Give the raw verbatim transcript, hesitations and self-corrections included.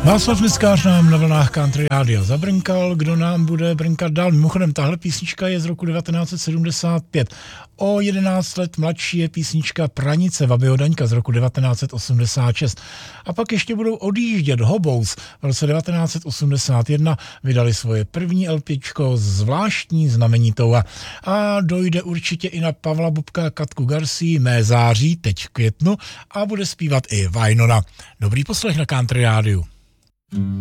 Václav Myskář nám na vlnách Country Rádia zabrnkal, kdo nám bude brnkat dál. Mimochodem, tahle písnička je z roku devatenáct set sedmdesát pět. O jedenáct let mladší je písnička Pranice Vabyho Daňka z roku devatenáct set osmdesát šest. A pak ještě budou odjíždět Hobous. V roce devatenáct set osmdesát jedna vydali svoje první LPčko, zvláštní, znamenitou. A, a dojde určitě i na Pavla Bobka, Katku Garcí, Mé září, teď v květnu, a bude zpívat i Vajnona. Dobrý poslech na Country Rádiu.